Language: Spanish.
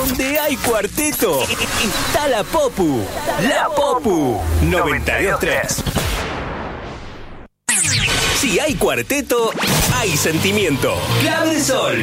Donde hay cuarteto, está la Popu. La Popu 92.3. Si hay cuarteto, hay sentimiento. Clave de Sol.